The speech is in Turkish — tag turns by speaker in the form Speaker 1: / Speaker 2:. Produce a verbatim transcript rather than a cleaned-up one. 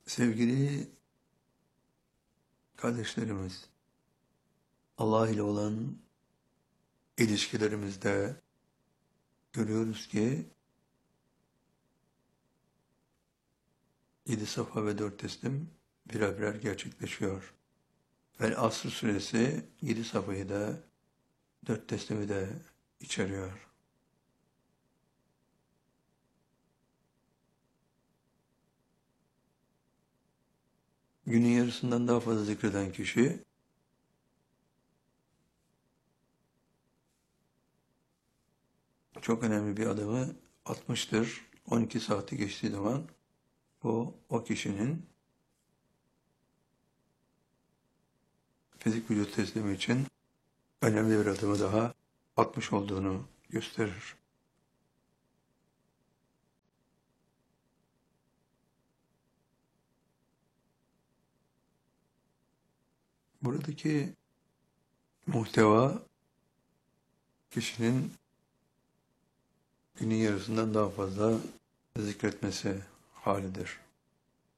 Speaker 1: Sevgili kardeşlerimiz, Allah ile olan ilişkilerimizde görüyoruz ki yedi safa ve dört teslim birer birer gerçekleşiyor. Ve Asr suresi yedi safayı da dört teslimi de içeriyor. Günün yarısından daha fazla zikreden kişi çok önemli bir adımı atmıştır. on iki saati geçtiği zaman bu o kişinin fizik vücut teslimi için önemli bir adımı daha atmış olduğunu gösterir. Buradaki muhteva kişinin günün yarısından daha fazla zikretmesi halidir.